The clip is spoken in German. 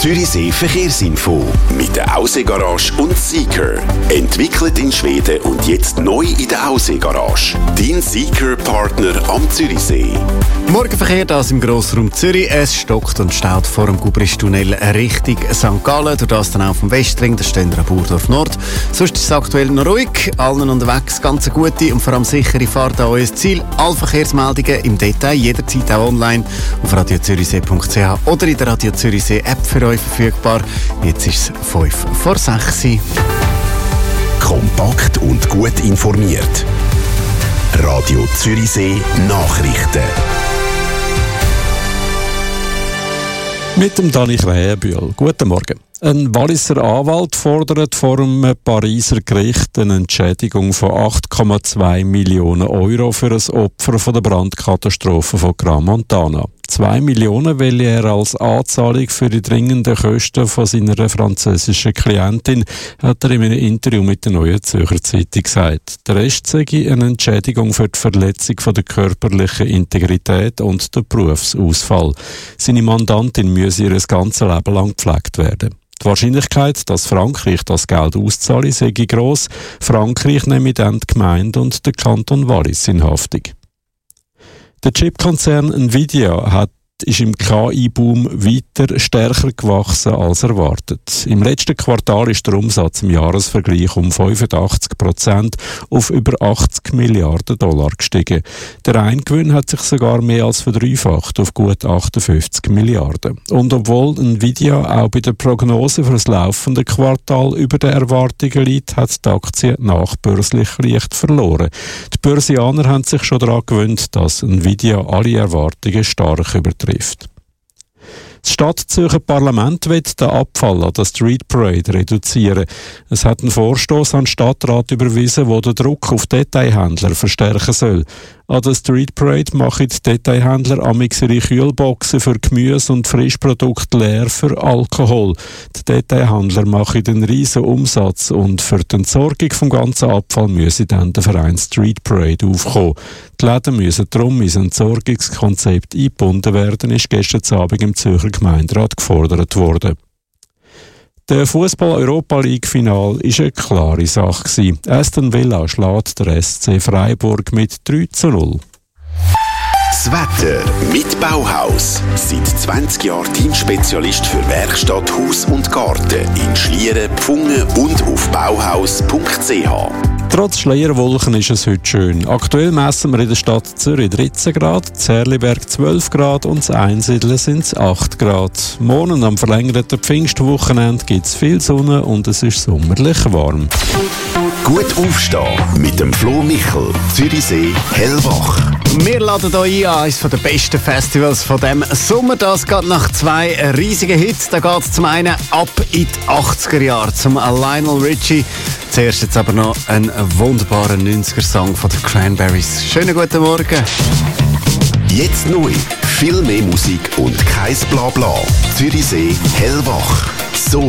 Zürichsee Verkehrsinfo mit der Ausseegarage und Seeker. Entwickelt in Schweden und jetzt neu in der Ausseegarage. Dein Seeker-Partner am Zürichsee. Morgenverkehr das im Grossraum Zürich. Es stockt und staut vor dem Gubristunnel Richtung St. Gallen. Durch das dann auch vom Westring, da stehen wir am Burdorf Nord. Sonst ist es aktuell noch ruhig. Allen unterwegs ganz eine gute und vor allem sichere Fahrt an euer Ziel. Alle Verkehrsmeldungen im Detail, jederzeit auch online auf radiozürichsee.ch oder in der Radio Zürichsee App für euch verfügbar. Jetzt ist es 5 vor 6. Kompakt und gut informiert. Radio Zürichsee Nachrichten. Mit dem Dani Krähenbühl. Guten Morgen. Ein Walliser Anwalt fordert vor einem Pariser Gericht eine Entschädigung von 8,2 Millionen Euro für ein Opfer von der Brandkatastrophe von Gran Montana. 2 Millionen will er als Anzahlung für die dringenden Kosten von seiner französischen Klientin, hat er in einem Interview mit der Neuen Zürcher Zeitung gesagt. Der Rest sei eine Entschädigung für die Verletzung von der körperlichen Integrität und den Berufsausfall. Seine Mandantin müsse ihr ganzes Leben lang gepflegt werden. Die Wahrscheinlichkeit, dass Frankreich das Geld auszahlt, sei gross. Frankreich nehme dann die Gemeinde und den Kanton Wallis in Haftung. Der Chipkonzern Nvidia ist im KI-Boom weiter stärker gewachsen als erwartet. Im letzten Quartal ist der Umsatz im Jahresvergleich um 85% auf über 80 Milliarden Dollar gestiegen. Der Reingewinn hat sich sogar mehr als verdreifacht auf gut 58 Milliarden. Und obwohl Nvidia auch bei der Prognose für das laufende Quartal über den Erwartungen liegt, hat die Aktie nachbörslich leicht verloren. Die Börsianer haben sich schon daran gewöhnt, dass Nvidia alle Erwartungen stark übertrifft. Das Stadtzürcher Parlament will den Abfall an der Street Parade reduzieren. Es hat einen Vorstoß an den Stadtrat überwiesen, der den Druck auf Detailhändler verstärken soll. An der Street Parade machen die Detailhändler amix ihre Kühlboxen für Gemüse und Frischprodukte leer für Alkohol. Die Detailhändler machen einen riesen Umsatz und für die Entsorgung vom ganzen Abfall müsse dann der Verein Street Parade aufkommen. Die Läden müssen darum ins Entsorgungskonzept eingebunden werden, ist gestern Abend im Zürcher Gemeinderat gefordert worden. Der Fußball-Europa-League-Final war eine klare Sache. Aston Villa schlägt der SC Freiburg mit 3:0. Das Wetter mit Bauhaus. Seit 20 Jahren Teamspezialist für Werkstatt, Haus und Garten in Schlieren, Pfungen und auf bauhaus.ch. Trotz Schleierwolken ist es heute schön. Aktuell messen wir in der Stadt Zürich 13 Grad, Zerliberg 12 Grad und das Einsiedeln sind es 8 Grad. Morgen am verlängerten Pfingstwochenende gibt es viel Sonne und es ist sommerlich warm. Gut aufstehen mit dem Flo Michel, Zürichsee hellwach. Wir laden euch ein, eines der besten Festivals von dem Sommer. Das geht nach 2 riesigen Hits. Da geht es zum einen ab in die 80er Jahre zum Lionel Richie. Zuerst jetzt aber noch ein wunderbarer 90er-Song von den Cranberries. Schönen guten Morgen. Jetzt neu, viel mehr Musik und kein Blabla. Zürichsee hellwach. So